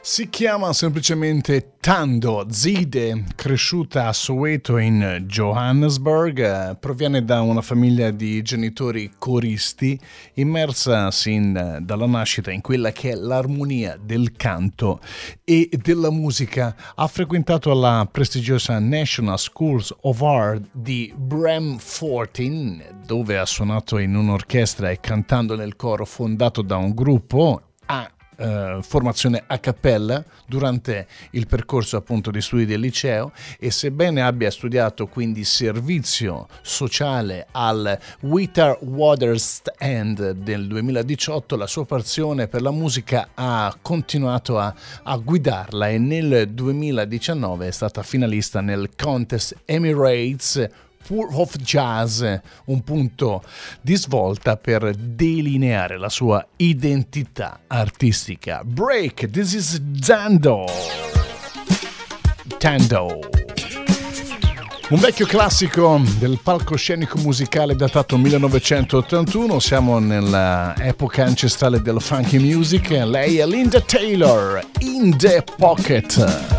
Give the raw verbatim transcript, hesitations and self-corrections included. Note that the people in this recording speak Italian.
Si chiama semplicemente Thando Zide, cresciuta a Soweto in Johannesburg, proviene da una famiglia di genitori coristi, immersa sin dalla nascita in quella che è l'armonia del canto e della musica. Ha frequentato la prestigiosa National Schools of Art di Braamfontein, dove ha suonato in un'orchestra e cantando nel coro fondato da un gruppo a Uh, formazione a cappella durante il percorso appunto di studi del liceo, e sebbene abbia studiato quindi servizio sociale al Witwatersrand del duemiladiciotto, la sua passione per la musica ha continuato a, a guidarla, e nel duemiladiciannove è stata finalista nel Contest Emirates Pool of Jazz, un punto di svolta per delineare la sua identità artistica. Break, this is Thando. Thando. Un vecchio classico del palcoscenico musicale datato millenovecentottantuno, siamo nell'epoca ancestrale del funky music. Lei è Linda Taylor, In the Pocket.